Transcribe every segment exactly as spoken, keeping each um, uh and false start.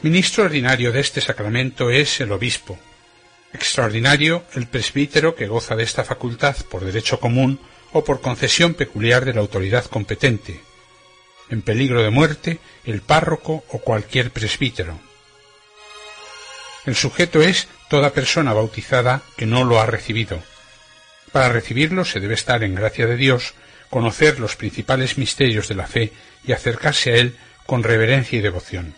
Ministro ordinario de este sacramento es el obispo. Extraordinario el presbítero que goza de esta facultad por derecho común o por concesión peculiar de la autoridad competente. En peligro de muerte, el párroco o cualquier presbítero. El sujeto es toda persona bautizada que no lo ha recibido. Para recibirlo se debe estar en gracia de Dios, conocer los principales misterios de la fe y acercarse a él con reverencia y devoción.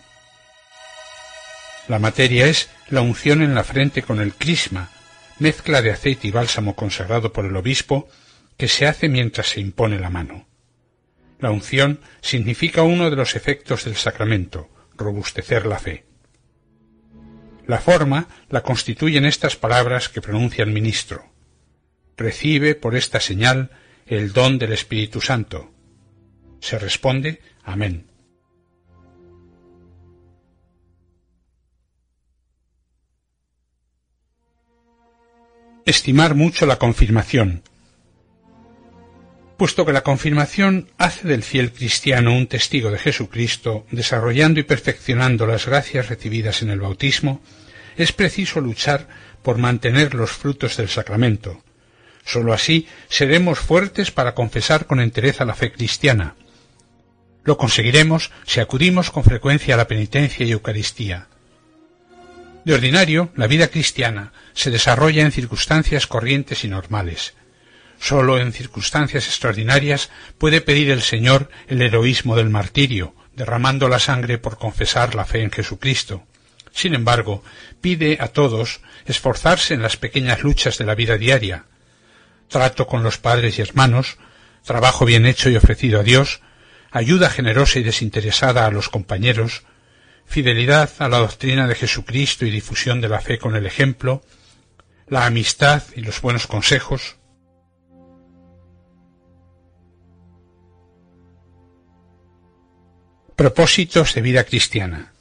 La materia es la unción en la frente con el crisma, mezcla de aceite y bálsamo consagrado por el obispo, que se hace mientras se impone la mano. La unción significa uno de los efectos del sacramento, robustecer la fe. La forma la constituyen estas palabras que pronuncia el ministro. Recibe por esta señal el don del Espíritu Santo. Se responde, amén. Estimar mucho la confirmación. Puesto que la confirmación hace del fiel cristiano un testigo de Jesucristo, desarrollando y perfeccionando las gracias recibidas en el bautismo, es preciso luchar por mantener los frutos del sacramento. Sólo así seremos fuertes para confesar con entereza la fe cristiana. Lo conseguiremos si acudimos con frecuencia a la penitencia y Eucaristía. De ordinario, la vida cristiana se desarrolla en circunstancias corrientes y normales. Sólo en circunstancias extraordinarias puede pedir el Señor el heroísmo del martirio, derramando la sangre por confesar la fe en Jesucristo. Sin embargo, pide a todos esforzarse en las pequeñas luchas de la vida diaria. Trato con los padres y hermanos, trabajo bien hecho y ofrecido a Dios, ayuda generosa y desinteresada a los compañeros, fidelidad a la doctrina de Jesucristo y difusión de la fe con el ejemplo, la amistad y los buenos consejos. Propósitos de vida cristiana.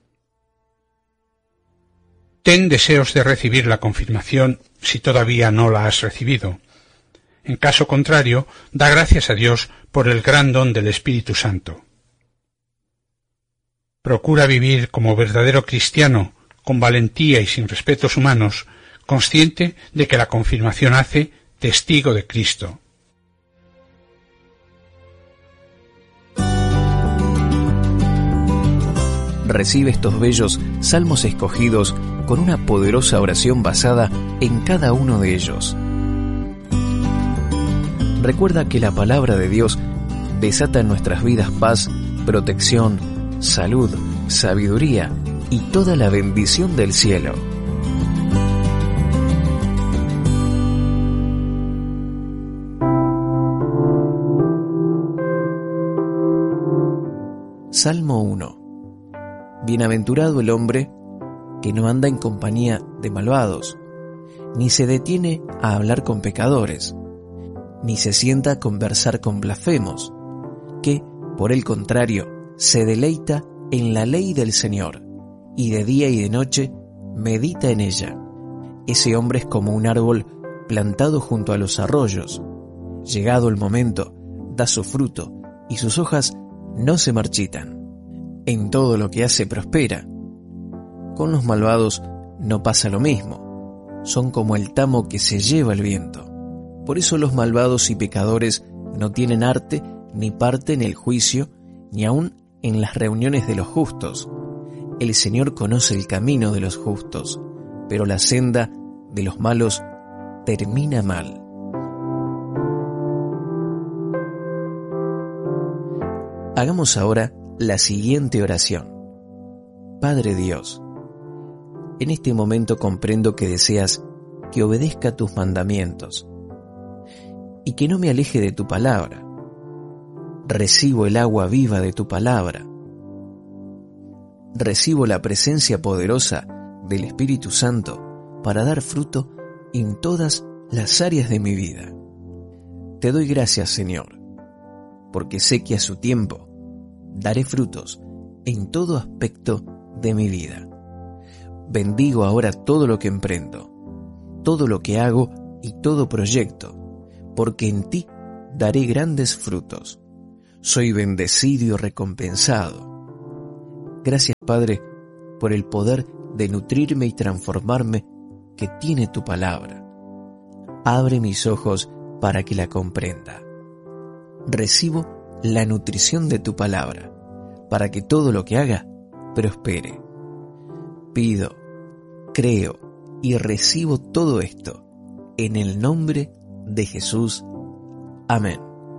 Ten deseos de recibir la confirmación si todavía no la has recibido. En caso contrario, da gracias a Dios por el gran don del Espíritu Santo. Procura vivir como verdadero cristiano, con valentía y sin respetos humanos, consciente de que la confirmación hace testigo de Cristo. Recibe estos bellos salmos escogidos con una poderosa oración basada en cada uno de ellos. Recuerda que la palabra de Dios desata en nuestras vidas paz, protección, salud, sabiduría y toda la bendición del cielo. Salmo uno. Bienaventurado el hombre que no anda en compañía de malvados, ni se detiene a hablar con pecadores, ni se sienta a conversar con blasfemos, que, por el contrario, se deleita en la ley del Señor, y de día y de noche medita en ella. Ese hombre es como un árbol plantado junto a los arroyos. Llegado el momento, da su fruto, y sus hojas no se marchitan. En todo lo que hace prospera. Con los malvados no pasa lo mismo. Son como el tamo que se lleva el viento. Por eso los malvados y pecadores no tienen arte ni parte en el juicio, ni aun en las reuniones de los justos. El Señor conoce el camino de los justos, pero la senda de los malos termina mal. Hagamos ahora la siguiente oración. Padre Dios, en este momento comprendo que deseas que obedezca tus mandamientos y que no me aleje de tu palabra. Recibo el agua viva de tu palabra. Recibo la presencia poderosa del Espíritu Santo para dar fruto en todas las áreas de mi vida. Te doy gracias, Señor, porque sé que a su tiempo daré frutos en todo aspecto de mi vida. Bendigo ahora todo lo que emprendo, todo lo que hago y todo proyecto, porque en ti daré grandes frutos. Soy bendecido y recompensado. Gracias, Padre, por el poder de nutrirme y transformarme que tiene tu palabra. Abre mis ojos para que la comprenda. Recibo la nutrición de tu palabra, para que todo lo que haga prospere. Pido, creo y recibo todo esto en el nombre de Jesús. Amén.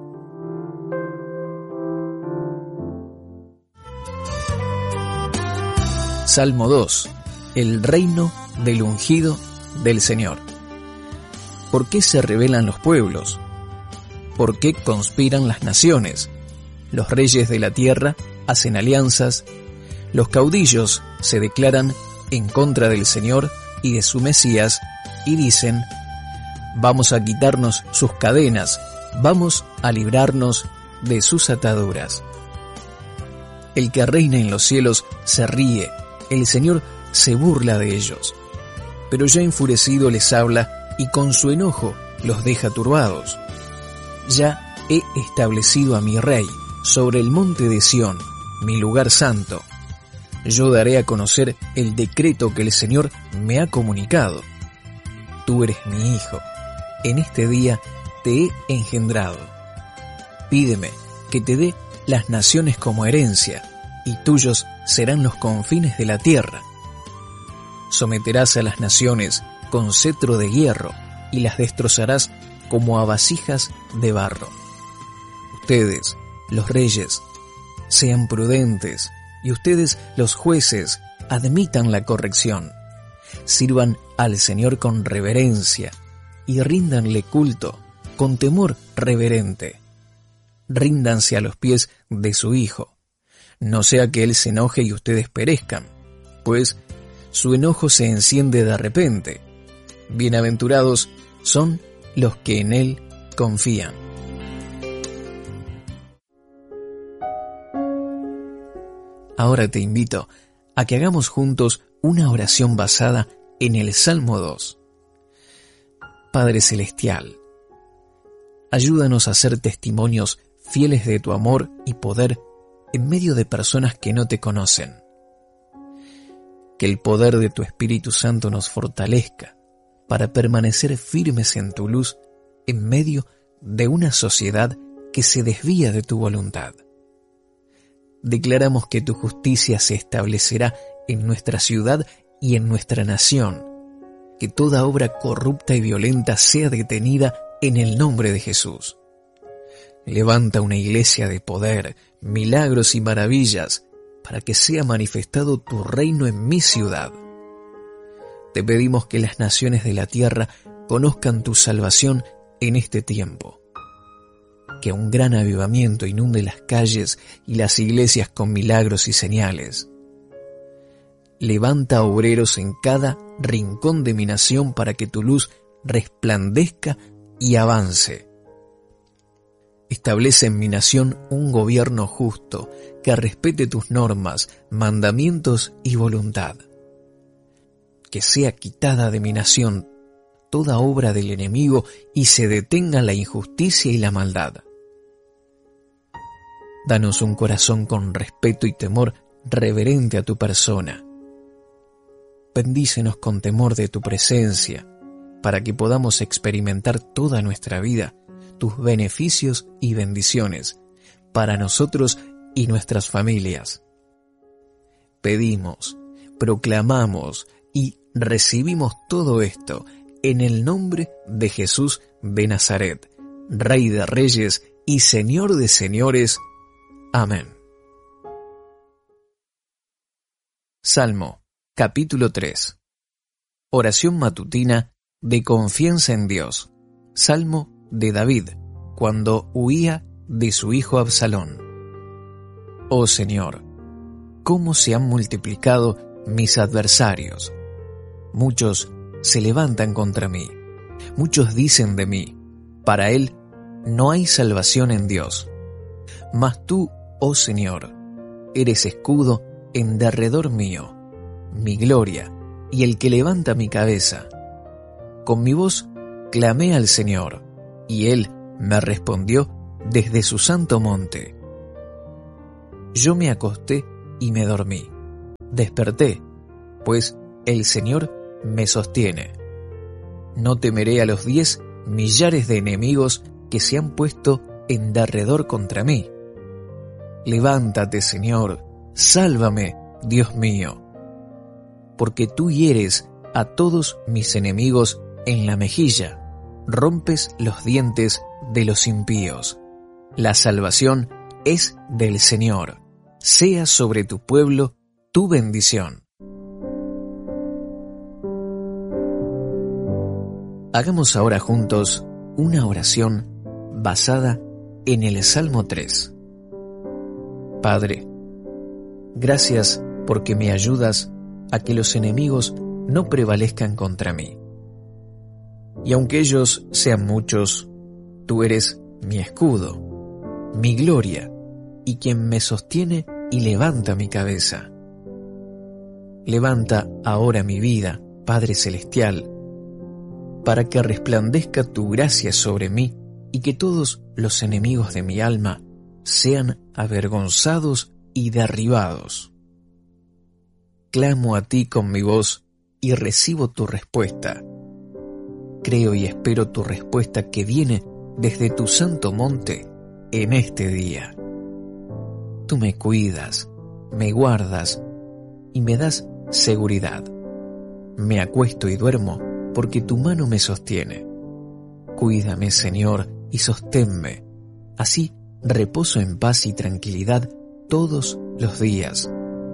Salmo dos. El reino del ungido del Señor. ¿Por qué se rebelan los pueblos? ¿Por qué conspiran las naciones? Los reyes de la tierra hacen alianzas, los caudillos se declaran en contra del Señor y de su Mesías y dicen: vamos a quitarnos sus cadenas, vamos a librarnos de sus ataduras. El que reina en los cielos se ríe, el Señor se burla de ellos, pero ya enfurecido les habla y con su enojo los deja turbados. Ya he establecido a mi rey sobre el monte de Sión, mi lugar santo. Yo daré a conocer el decreto que el Señor me ha comunicado. Tú eres mi hijo, en este día te he engendrado. Pídeme que te dé las naciones como herencia, y tuyos serán los confines de la tierra. Someterás a las naciones con cetro de hierro, y las destrozarás como a vasijas de barro. Ustedes, los reyes, sean prudentes, y ustedes, los jueces, admitan la corrección. Sirvan al Señor con reverencia, y ríndanle culto con temor reverente. Ríndanse a los pies de su Hijo, no sea que Él se enoje y ustedes perezcan, pues su enojo se enciende de repente. Bienaventurados son los que en Él confían. Ahora te invito a que hagamos juntos una oración basada en el Salmo dos. Padre Celestial, ayúdanos a ser testimonios fieles de tu amor y poder en medio de personas que no te conocen. Que el poder de tu Espíritu Santo nos fortalezca para permanecer firmes en tu luz en medio de una sociedad que se desvía de tu voluntad. Declaramos que tu justicia se establecerá en nuestra ciudad y en nuestra nación, que toda obra corrupta y violenta sea detenida en el nombre de Jesús. Levanta una iglesia de poder, milagros y maravillas, para que sea manifestado tu reino en mi ciudad. Te pedimos que las naciones de la tierra conozcan tu salvación en este tiempo. Que un gran avivamiento inunde las calles y las iglesias con milagros y señales. Levanta obreros en cada rincón de mi nación para que tu luz resplandezca y avance. Establece en mi nación un gobierno justo que respete tus normas, mandamientos y voluntad. Que sea quitada de mi nación toda obra del enemigo y se detenga la injusticia y la maldad. Danos un corazón con respeto y temor reverente a tu persona. Bendícenos con temor de tu presencia, para que podamos experimentar toda nuestra vida tus beneficios y bendiciones para nosotros y nuestras familias. Pedimos, proclamamos y recibimos todo esto en el nombre de Jesús de Nazaret, Rey de Reyes y Señor de Señores. Amén. Salmo, capítulo tres. Oración matutina de confianza en Dios. Salmo de David, cuando huía de su hijo Absalón. Oh Señor, cómo se han multiplicado mis adversarios. Muchos se levantan contra mí. Muchos dicen de mí: para él no hay salvación en Dios. Mas tú, oh Señor, eres escudo en derredor mío, mi gloria y el que levanta mi cabeza. Con mi voz clamé al Señor, y Él me respondió desde su santo monte. Yo me acosté y me dormí. Desperté, pues el Señor me sostiene. No temeré a los diez millares de enemigos que se han puesto en derredor contra mí. Levántate, Señor, sálvame, Dios mío, porque tú hieres a todos mis enemigos en la mejilla, rompes los dientes de los impíos. La salvación es del Señor. Sea sobre tu pueblo tu bendición. Hagamos ahora juntos una oración basada en el Salmo tres. Padre, gracias porque me ayudas a que los enemigos no prevalezcan contra mí. Y aunque ellos sean muchos, tú eres mi escudo, mi gloria, y quien me sostiene y levanta mi cabeza. Levanta ahora mi vida, Padre Celestial, para que resplandezca tu gracia sobre mí y que todos los enemigos de mi alma sean avergonzados y derribados. Clamo a ti con mi voz y recibo tu respuesta. Creo y espero tu respuesta que viene desde tu santo monte en este día. Tú me cuidas, me guardas y me das seguridad. Me acuesto y duermo porque tu mano me sostiene. Cuídame, Señor, y sosténme. Así reposo en paz y tranquilidad todos los días.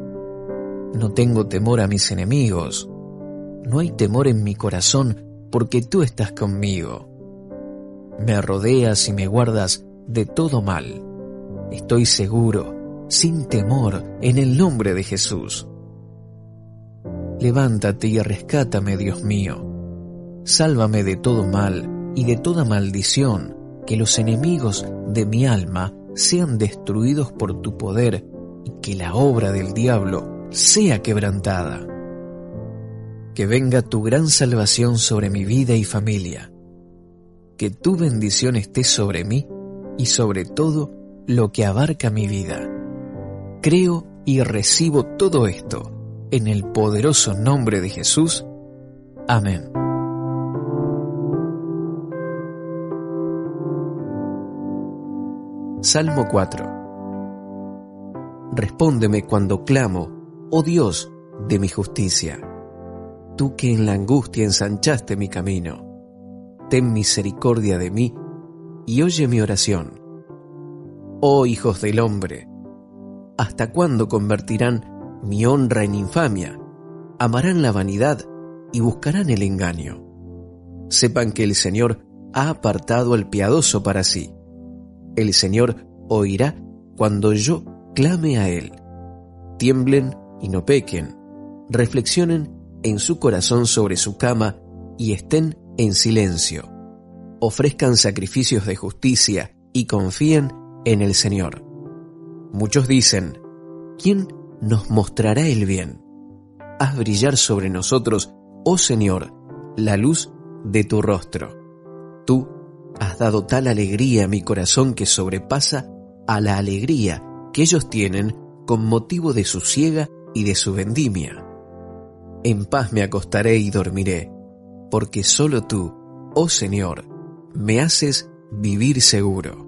No tengo temor a mis enemigos. No hay temor en mi corazón porque tú estás conmigo. Me rodeas y me guardas de todo mal. Estoy seguro, sin temor, en el nombre de Jesús. Levántate y rescátame, Dios mío. Sálvame de todo mal y de toda maldición, que los enemigos de mi alma sean destruidos por tu poder y que la obra del diablo sea quebrantada. Que venga tu gran salvación sobre mi vida y familia. Que tu bendición esté sobre mí y sobre todo lo que abarca mi vida. Creo y recibo todo esto en el poderoso nombre de Jesús. Amén. Salmo cuatro. Respóndeme cuando clamo, oh Dios de mi justicia. Tú que en la angustia ensanchaste mi camino, ten misericordia de mí y oye mi oración. Oh hijos del hombre, ¿hasta cuándo convertirán mi honra en infamia? Amarán la vanidad y buscarán el engaño. Sepan que el Señor ha apartado al piadoso para sí. El Señor oirá cuando yo clame a Él. Tiemblen y no pequen. Reflexionen en su corazón sobre su cama y estén en silencio. Ofrezcan sacrificios de justicia y confíen en el Señor. Muchos dicen, ¿quién nos mostrará el bien? Haz brillar sobre nosotros, oh Señor, la luz de tu rostro. Tú has dado tal alegría a mi corazón que sobrepasa a la alegría que ellos tienen con motivo de su siega y de su vendimia. En paz me acostaré y dormiré, porque solo tú, oh Señor, me haces vivir seguro.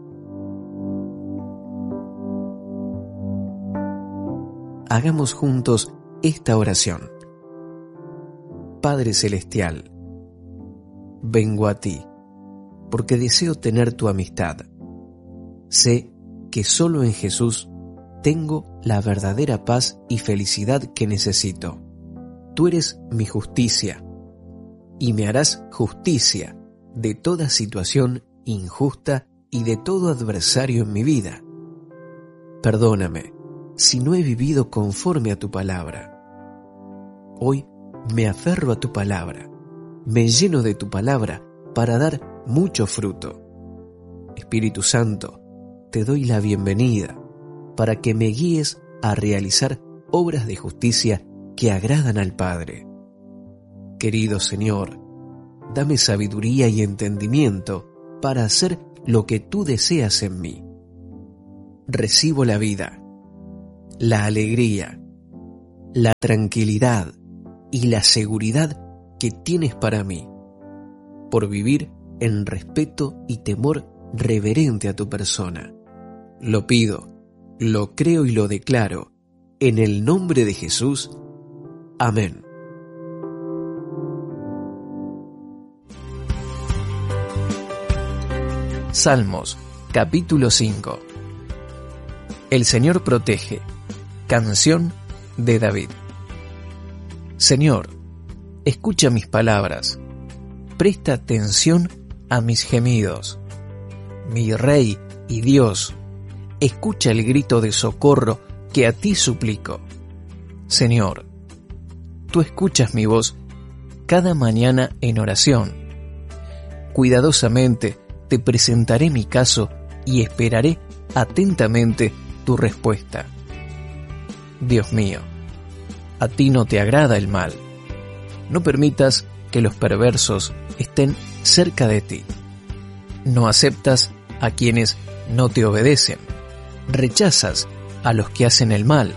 Hagamos juntos esta oración. Padre Celestial, vengo a ti, porque deseo tener tu amistad. Sé que solo en Jesús tengo la verdadera paz y felicidad que necesito. Tú eres mi justicia, y me harás justicia de toda situación injusta y de todo adversario en mi vida. Perdóname si no he vivido conforme a tu palabra. Hoy me aferro a tu palabra, me lleno de tu palabra para dar mucho fruto. Espíritu Santo, te doy la bienvenida para que me guíes a realizar obras de justicia que agradan al Padre. Querido Señor, dame sabiduría y entendimiento para hacer lo que tú deseas en mí. Recibo la vida, la alegría, la tranquilidad, y la seguridad que tienes para mí, por vivir en respeto y temor reverente a tu persona. Lo pido, lo creo y lo declaro, en el nombre de Jesús. Amén. Salmos, capítulo cinco. El Señor protege. Canción de David. Señor, escucha mis palabras. Presta atención a mis gemidos. Mi Rey y Dios, escucha el grito de socorro que a ti suplico. Señor, tú escuchas mi voz cada mañana en oración. Cuidadosamente te presentaré mi caso y esperaré atentamente tu respuesta. Dios mío, a ti no te agrada el mal. No permitas que los perversos estén cerca de ti. No aceptas a quienes no te obedecen. Rechazas a los que hacen el mal.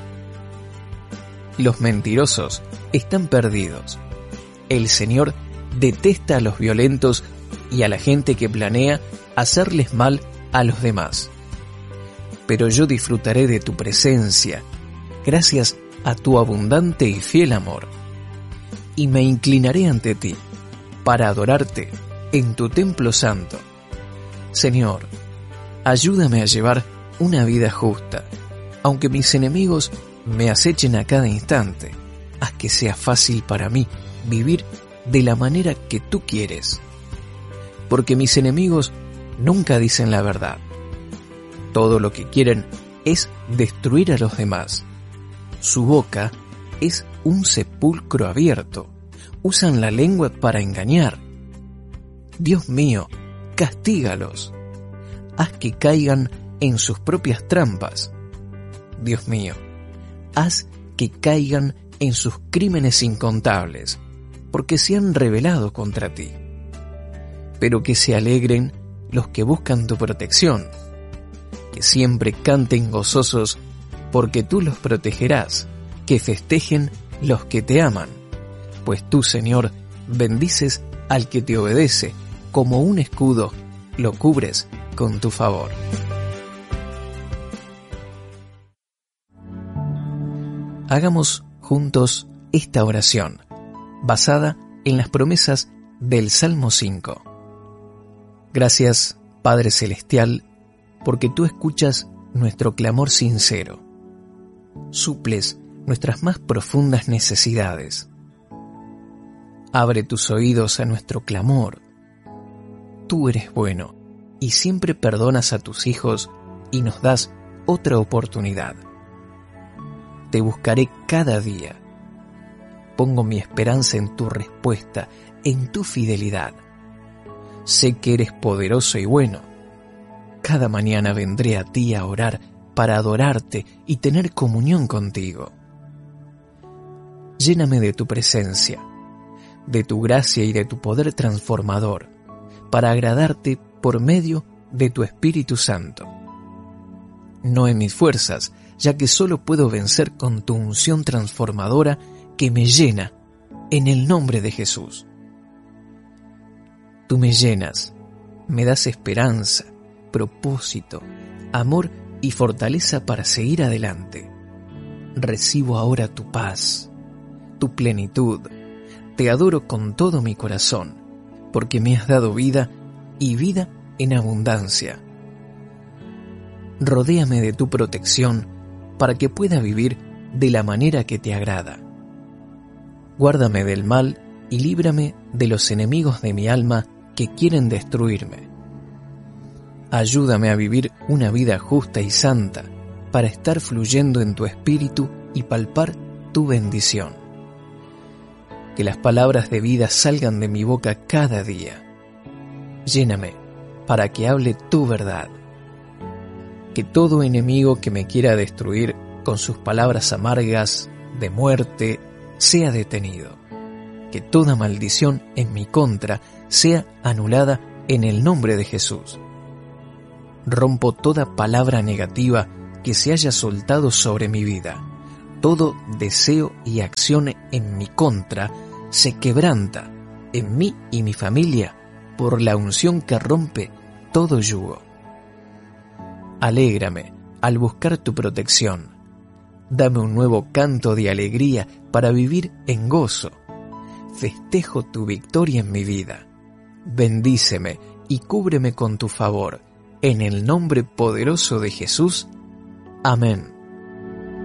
Los mentirosos están perdidos. El Señor detesta a los violentos y a la gente que planea hacerles mal a los demás. Pero yo disfrutaré de tu presencia, gracias a tu abundante y fiel amor, y me inclinaré ante ti para adorarte en tu templo santo. Señor, ayúdame a llevar una vida justa, aunque mis enemigos me acechen a cada instante. Haz que sea fácil para mí vivir de la manera que tú quieres, porque mis enemigos nunca dicen la verdad. Todo lo que quieren es destruir a los demás. Su boca es un sepulcro abierto. Usan la lengua para engañar. Dios mío, castígalos. Haz que caigan en sus propias trampas. Dios mío, haz que caigan en sus crímenes incontables, porque se han rebelado contra ti. Pero que se alegren los que buscan tu protección, que siempre canten gozosos, porque tú los protegerás, que festejen los que te aman, pues tú, Señor, bendices al que te obedece, como un escudo lo cubres con tu favor. Hagamos juntos esta oración, basada en las promesas del Salmo cinco. Gracias, Padre Celestial, porque tú escuchas nuestro clamor sincero. Suples nuestras más profundas necesidades. Abre tus oídos a nuestro clamor. Tú eres bueno y siempre perdonas a tus hijos y nos das otra oportunidad. Te buscaré cada día. Pongo mi esperanza en tu respuesta, en tu fidelidad. Sé que eres poderoso y bueno. Cada mañana vendré a ti a orar para adorarte y tener comunión contigo. Lléname de tu presencia, de tu gracia y de tu poder transformador, para agradarte por medio de tu Espíritu Santo. No en mis fuerzas, ya que solo puedo vencer con tu unción transformadora que me llena, en el nombre de Jesús. Tú me llenas, me das esperanza, propósito, amor y fortaleza para seguir adelante. Recibo ahora tu paz, tu plenitud. Te adoro con todo mi corazón, porque me has dado vida y vida en abundancia. Rodéame de tu protección para que pueda vivir de la manera que te agrada. Guárdame del mal y líbrame de los enemigos de mi alma que quieren destruirme. Ayúdame a vivir una vida justa y santa para estar fluyendo en tu espíritu y palpar tu bendición. Que las palabras de vida salgan de mi boca cada día. Lléname para que hable tu verdad. Que todo enemigo que me quiera destruir con sus palabras amargas de muerte sea detenido. Que toda maldición en mi contra sea anulada en el nombre de Jesús. Rompo toda palabra negativa que se haya soltado sobre mi vida. todo deseo y acción en mi contra se quebranta en mí y mi familia por la unción que rompe todo yugo. Alégrame al buscar tu protección. Dame un nuevo canto de alegría para vivir en gozo. Festejo tu victoria en mi vida. Bendíceme y cúbreme con tu favor. En el nombre poderoso de Jesús. Amén.